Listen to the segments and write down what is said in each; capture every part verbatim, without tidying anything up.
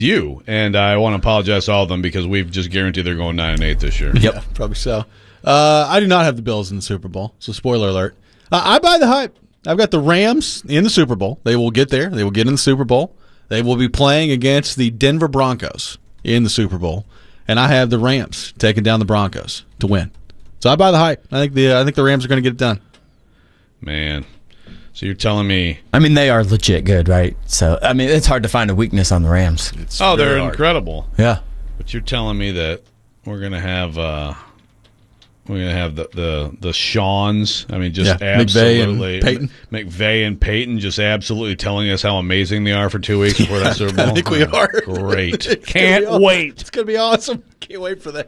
you, and I want to apologize to all of them because we've just guaranteed they're going nine and eight this year. Yep, yeah, probably so. Uh, I do not have the Bills in the Super Bowl, so spoiler alert. Uh, I buy the hype. I've got the Rams in the Super Bowl. They will get there. They will get in the Super Bowl. They will be playing against the Denver Broncos in the Super Bowl, and I have the Rams taking down the Broncos to win. So I buy the hype. I think the I think the Rams are going to get it done. Man. So you're telling me... I mean, they are legit good, right? So, I mean, it's hard to find a weakness on the Rams. It's oh, they're hard. Incredible. Yeah. But you're telling me that we're going to have... Uh, we're going to have the, the, the Shawns, I mean, just yeah, absolutely... McVay and Peyton. McVay and Peyton just absolutely telling us how amazing they are for two weeks before that Super Bowl. I think we are. Great. Can't wait. It's going to be awesome. Can't wait for that.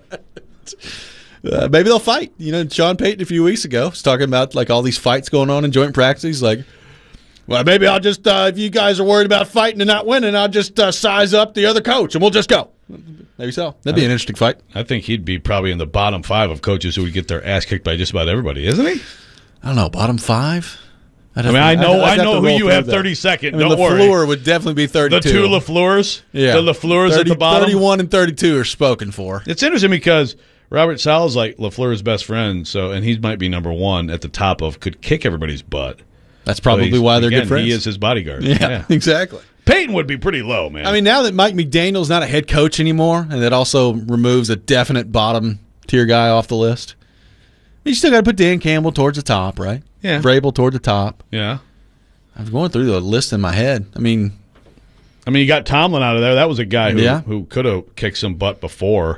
Uh, maybe they'll fight. You know, Sean Payton a few weeks ago was talking about like all these fights going on in joint practice. He's like, well, maybe I'll just, uh, if you guys are worried about fighting and not winning, I'll just uh, size up the other coach and we'll just go. Maybe so. That'd be an interesting fight. I think he'd be probably in the bottom five of coaches who would get their ass kicked by just about everybody, isn't he? I don't know, bottom five? I mean, I know, I'd, I'd I know who you have thirty-second. I mean, don't worry. LaFleur would definitely be thirty-two. The two LaFleurs? Yeah. The LaFleurs thirty, at the bottom? thirty-one and thirty-two are spoken for. It's interesting because Robert Saleh's like LaFleur's best friend, so and he might be number one at the top of could kick everybody's butt. That's probably so why they're again, good friends. He is his bodyguard. Yeah, yeah, exactly. Peyton would be pretty low, man. I mean, now that Mike McDaniel's not a head coach anymore, and that also removes a definite bottom tier guy off the list, you still got to put Dan Campbell towards the top, right? Yeah. Vrabel toward the top. Yeah. I was going through the list in my head. I mean, I mean, you got Tomlin out of there. That was a guy who yeah. who could have kicked some butt before.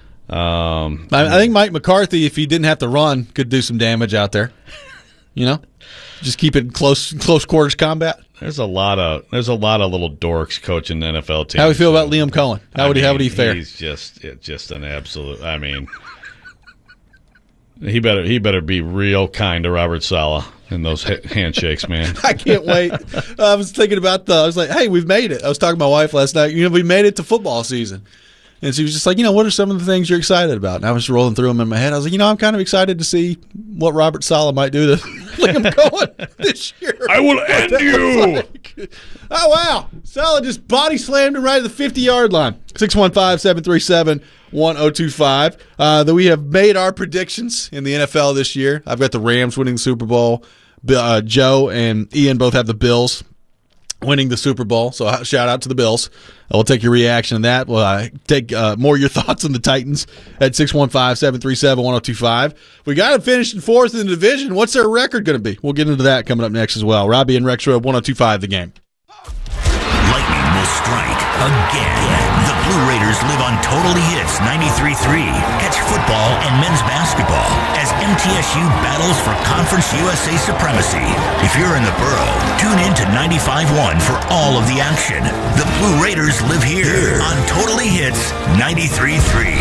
Um, I, I think Mike McCarthy, if he didn't have to run, could do some damage out there. You know, just keep it close, close quarters combat. There's a lot of there's a lot of little dorks coaching N F L teams. How do we feel so, about Liam Cohen? How I would he? mean, How would he fare? He's just it, just an absolute. I mean, he better he better be real kind to Robert Saleh in those ha- handshakes, man. I can't wait. I was thinking about the. I was like, hey, we've made it. I was talking to my wife last night. You know, we made it to football season. And she was just like, you know, what are some of the things you're excited about? And I was rolling through them in my head. I was like, you know, I'm kind of excited to see what Robert Saleh might do to Liam Cohen this year. I will end you. Like, oh, wow. Saleh just body slammed him right at the fifty-yard line. six one five, seven three seven, one oh two five. Uh, that we have made our predictions in the N F L this year. I've got the Rams winning the Super Bowl. Uh, Joe and Ian both have the Bills winning the Super Bowl, so shout out to the Bills. We'll take your reaction to that. We'll uh, take uh, more of your thoughts on the Titans at six one five, seven three seven, one oh two five. We got to finish in fourth in the division. What's their record going to be? We'll get into that coming up next as well. Robbie and Rex Road, one oh two five, the game. Lightning will strike again. The Blue Raiders live on Totally Hits ninety-three point three. Catch football and men's basketball as M T S U battles for Conference U S A supremacy. If you're in the borough, tune in to ninety-five point one for all of the action. The Blue Raiders live here on Totally Hits ninety-three point three.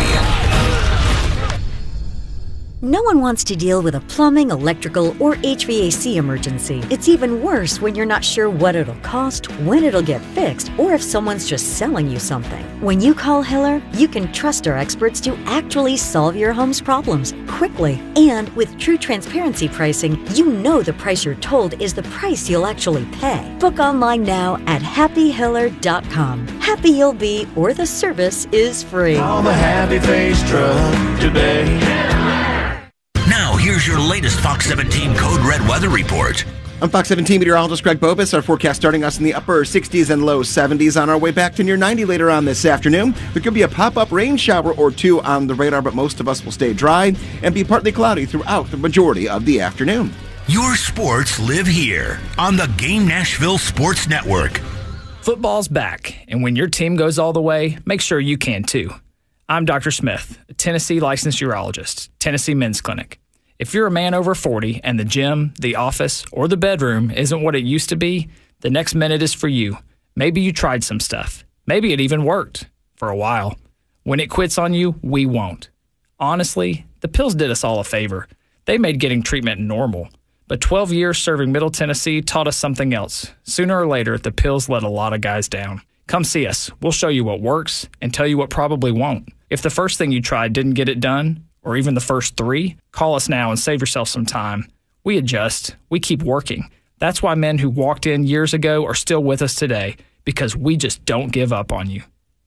No one wants to deal with a plumbing, electrical, or H V A C emergency. It's even worse when you're not sure what it'll cost, when it'll get fixed, or if someone's just selling you something. When you call Hiller, you can trust our experts to actually solve your home's problems quickly. And with true transparency pricing, you know the price you're told is the price you'll actually pay. Book online now at happy hiller dot com. Happy you'll be, or the service is free. Call the Happy Face Truck today. Now, here's your latest Fox seventeen Code Red weather report. I'm Fox seventeen meteorologist Greg Bobus. Our forecast starting us in the upper sixties and low seventies on our way back to near ninety later on this afternoon. There could be a pop-up rain shower or two on the radar, but most of us will stay dry and be partly cloudy throughout the majority of the afternoon. Your sports live here on the Game Nashville Sports Network. Football's back, and when your team goes all the way, make sure you can too. I'm Doctor Smith, a Tennessee licensed urologist, Tennessee Men's Clinic. If you're a man over forty and the gym, the office, or the bedroom isn't what it used to be, the next minute is for you. Maybe you tried some stuff. Maybe it even worked for a while. When it quits on you, we won't. Honestly, the pills did us all a favor. They made getting treatment normal. But twelve years serving Middle Tennessee taught us something else. Sooner or later, the pills let a lot of guys down. Come see us. We'll show you what works and tell you what probably won't. If the first thing you tried didn't get it done, or even the first three, call us now and save yourself some time. We adjust. We keep working. That's why men who walked in years ago are still with us today, because we just don't give up on you.